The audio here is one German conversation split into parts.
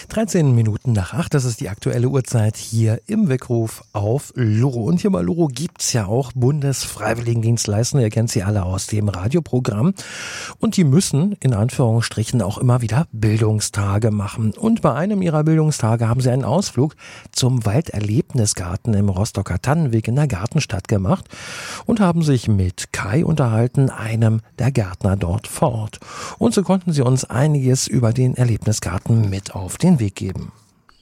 13 Minuten nach 8, das ist die aktuelle Uhrzeit hier im Weckruf auf Loro. Und hier bei Loro gibt's ja auch Bundesfreiwilligendienstleister, ihr kennt sie alle aus dem Radioprogramm. Und die müssen in Anführungsstrichen auch immer wieder Bildungstage machen. Und bei einem ihrer Bildungstage haben sie einen Ausflug zum Walderlebnisgarten im Rostocker Tannenweg in der Gartenstadt gemacht und haben sich mit Kai unterhalten, einem der Gärtner dort vor Ort. Und so konnten sie uns einiges über den Erlebnisgarten mit auf den Weg geben.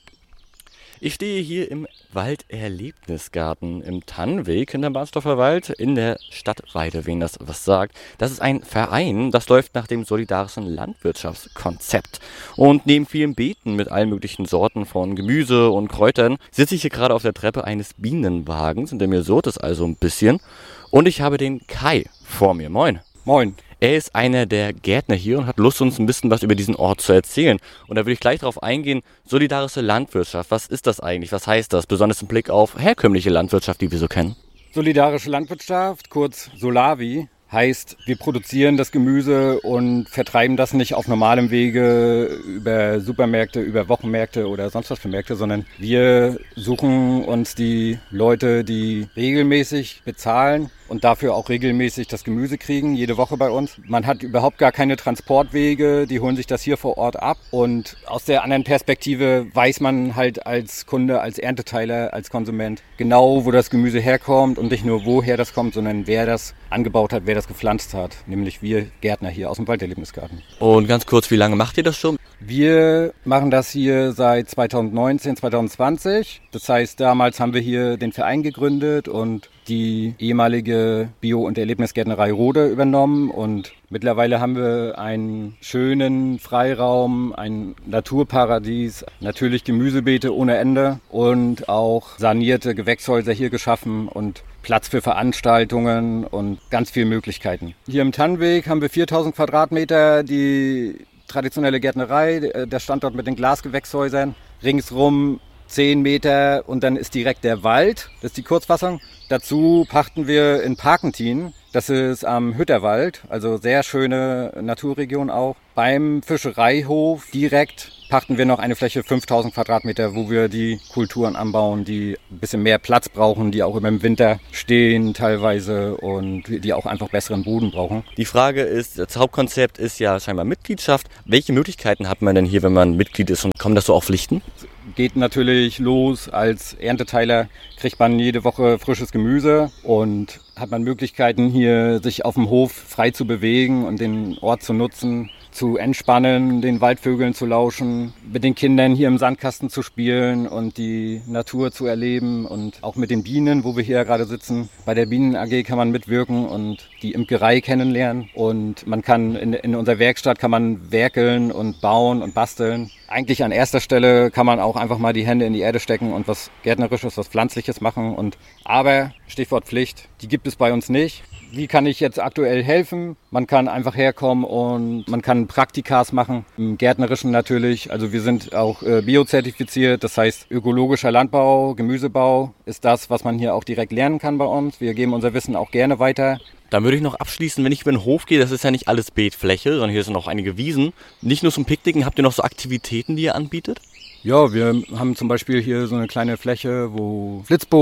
Ich stehe hier im Walderlebnisgarten im Tannenweg hinterm Bahnsdorfer Wald in der Stadt Weide, wen das was sagt. Das ist ein Verein, das läuft nach dem solidarischen Landwirtschaftskonzept. Und neben vielen Beeten mit allen möglichen Sorten von Gemüse und Kräutern sitze ich hier gerade auf der Treppe eines Bienenwagens, in der mir surrt es also ein bisschen. Und ich habe den Kai vor mir. Moin. Moin. Er ist einer der Gärtner hier und hat Lust, uns ein bisschen was über diesen Ort zu erzählen. Und da würde ich gleich darauf eingehen, solidarische Landwirtschaft, was ist das eigentlich, was heißt das, besonders im Blick auf herkömmliche Landwirtschaft, die wir so kennen? Solidarische Landwirtschaft, kurz Solavi, heißt, wir produzieren das Gemüse und vertreiben das nicht auf normalem Wege über Supermärkte, über Wochenmärkte oder sonst was für Märkte, sondern wir suchen uns die Leute, die regelmäßig bezahlen und dafür auch regelmäßig das Gemüse kriegen, jede Woche bei uns. Man hat überhaupt gar keine Transportwege, die holen sich das hier vor Ort ab. Und aus der anderen Perspektive weiß man halt als Kunde, als Ernteteiler, als Konsument genau, wo das Gemüse herkommt und nicht nur woher das kommt, sondern wer das angebaut hat, wer das gepflanzt hat. Nämlich wir Gärtner hier aus dem Walderlebnisgarten. Und ganz kurz, wie lange macht ihr das schon? Wir machen das hier seit 2019, 2020. Das heißt, damals haben wir hier den Verein gegründet und die ehemalige Bio- und Erlebnisgärtnerei Rode übernommen. Und mittlerweile haben wir einen schönen Freiraum, ein Naturparadies, natürlich Gemüsebeete ohne Ende und auch sanierte Gewächshäuser hier geschaffen und Platz für Veranstaltungen und ganz viele Möglichkeiten. Hier im Tannenweg haben wir 4000 Quadratmeter, die traditionelle Gärtnerei, der Standort mit den Glasgewächshäusern, ringsrum 10 Meter und dann ist direkt der Wald, das ist die Kurzfassung. Dazu pachten wir in Parkentin, das ist am Hütterwald, also sehr schöne Naturregion auch. Beim Fischereihof direkt pachten wir noch eine Fläche 5000 Quadratmeter, wo wir die Kulturen anbauen, die ein bisschen mehr Platz brauchen, die auch immer im Winter stehen teilweise und die auch einfach besseren Boden brauchen. Die Frage ist, das Hauptkonzept ist ja scheinbar Mitgliedschaft. Welche Möglichkeiten hat man denn hier, wenn man Mitglied ist und kommen das so auch Pflichten? Geht natürlich los, als Ernteteiler kriegt man jede Woche frisches Gemüse und hat man Möglichkeiten hier sich auf dem Hof frei zu bewegen und den Ort zu nutzen, zu entspannen, den Waldvögeln zu lauschen, mit den Kindern hier im Sandkasten zu spielen und die Natur zu erleben und auch mit den Bienen, wo wir hier gerade sitzen. Bei der Bienen AG kann man mitwirken und die Imkerei kennenlernen und man kann in unserer Werkstatt kann man werkeln und bauen und basteln. Eigentlich an erster Stelle kann man auch einfach mal die Hände in die Erde stecken und was Gärtnerisches, was Pflanzliches machen. Aber, Stichwort Pflicht, die gibt es bei uns nicht. Wie kann ich jetzt aktuell helfen? Man kann einfach herkommen und man kann Praktikas machen, im Gärtnerischen natürlich. Also wir sind auch biozertifiziert, das heißt ökologischer Landbau, Gemüsebau ist das, was man hier auch direkt lernen kann bei uns. Wir geben unser Wissen auch gerne weiter. Dann würde ich noch abschließen, wenn ich über den Hof gehe, das ist ja nicht alles Beetfläche, sondern hier sind auch einige Wiesen. Nicht nur zum Picknicken, habt ihr noch so Aktivitäten, die ihr anbietet? Ja, wir haben zum Beispiel hier so eine kleine Fläche, wo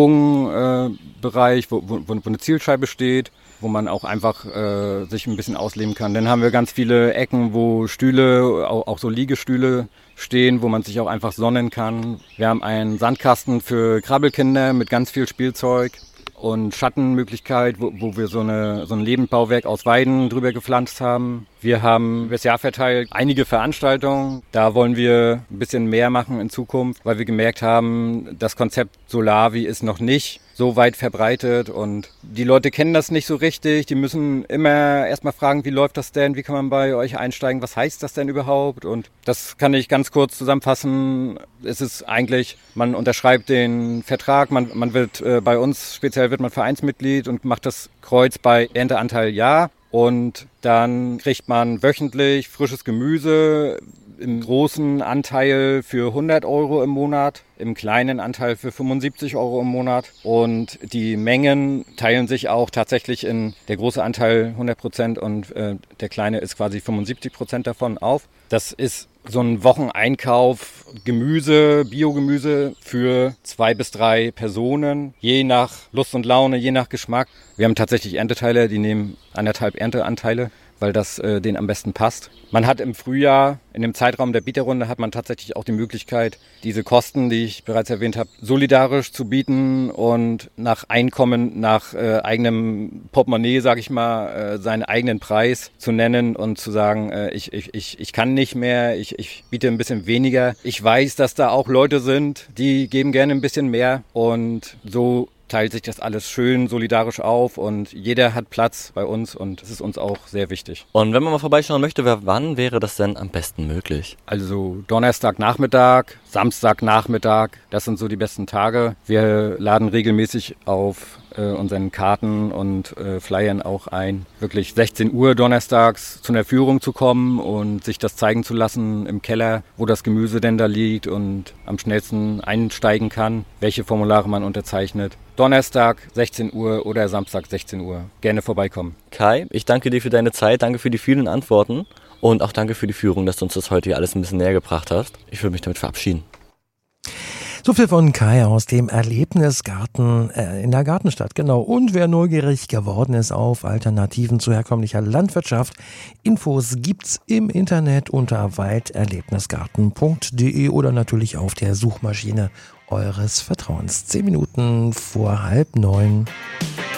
Flitzbogenbereich, wo eine Zielscheibe steht, wo man auch einfach sich ein bisschen ausleben kann. Dann haben wir ganz viele Ecken, wo Stühle, auch so Liegestühle stehen, wo man sich auch einfach sonnen kann. Wir haben einen Sandkasten für Krabbelkinder mit ganz viel Spielzeug und Schattenmöglichkeit, wo wir so ein Lebendbauwerk aus Weiden drüber gepflanzt haben. Wir haben das Jahr verteilt einige Veranstaltungen. Da wollen wir ein bisschen mehr machen in Zukunft, weil wir gemerkt haben, das Konzept Solavi ist noch nicht so weit verbreitet und die Leute kennen das nicht so richtig. Die müssen immer erstmal fragen, wie läuft das denn? Wie kann man bei euch einsteigen? Was heißt das denn überhaupt? Und das kann ich ganz kurz zusammenfassen. Es ist eigentlich, man unterschreibt den Vertrag, man wird bei uns speziell wird man Vereinsmitglied und macht das Kreuz bei Ernteanteil Ja. Und dann kriegt man wöchentlich frisches Gemüse, im großen Anteil für 100 € im Monat, im kleinen Anteil für 75 € im Monat. Und die Mengen teilen sich auch tatsächlich in der große Anteil 100% und der kleine ist quasi 75% davon auf. Das ist so ein Wocheneinkauf Gemüse, Biogemüse für 2 bis 3 Personen, je nach Lust und Laune, je nach Geschmack. Wir haben tatsächlich Ernteteile, die nehmen 1,5 Ernteanteile, weil das denen am besten passt. Man hat im Frühjahr, in dem Zeitraum der Bieterrunde, hat man tatsächlich auch die Möglichkeit, diese Kosten, die ich bereits erwähnt habe, solidarisch zu bieten und nach Einkommen, nach eigenem Portemonnaie, sage ich mal, seinen eigenen Preis zu nennen und zu sagen, ich kann nicht mehr, ich biete ein bisschen weniger. Ich weiß, dass da auch Leute sind, die geben gerne ein bisschen mehr und so teilt sich das alles schön solidarisch auf und jeder hat Platz bei uns und das ist uns auch sehr wichtig. Und wenn man mal vorbeischauen möchte, wann wäre das denn am besten möglich? Also Donnerstagnachmittag, Samstagnachmittag, das sind so die besten Tage. Wir laden regelmäßig auf unseren Karten und Flyern auch ein, wirklich 16 Uhr donnerstags zu einer Führung zu kommen und sich das zeigen zu lassen im Keller, wo das Gemüse denn da liegt und am schnellsten einsteigen kann, welche Formulare man unterzeichnet. Donnerstag 16 Uhr oder Samstag 16 Uhr. Gerne vorbeikommen. Kai, ich danke dir für deine Zeit, danke für die vielen Antworten und auch danke für die Führung, dass du uns das heute hier alles ein bisschen näher gebracht hast. Ich würde mich damit verabschieden. So viel von Kai aus dem Erlebnisgarten in der Gartenstadt, genau. Und wer neugierig geworden ist auf Alternativen zu herkömmlicher Landwirtschaft, Infos gibt's im Internet unter walderlebnisgarten.de oder natürlich auf der Suchmaschine eures Vertrauens. 10 Minuten vor 8:30.